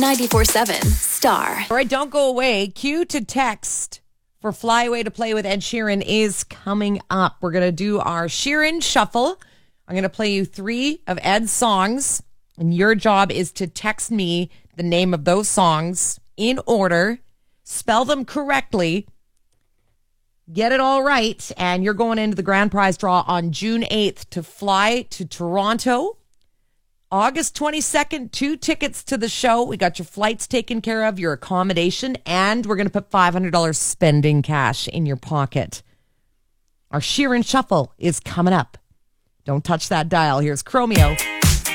94.7 Star. All right, don't go away. Cue to text for Fly Away to Play with Ed Sheeran is coming up. We're going to do our Sheeran Shuffle. I'm going to play you 3 of Ed's songs, and your job is to text me the name of those songs in order, spell them correctly, get it all right, and you're going into the grand prize draw on June 8th to fly to Toronto. August 22nd, 2 tickets to the show. We got your flights taken care of, your accommodation, and we're going to put $500 spending cash in your pocket. Our Sheeran Shuffle is coming up. Don't touch that dial. Here's Chromeo.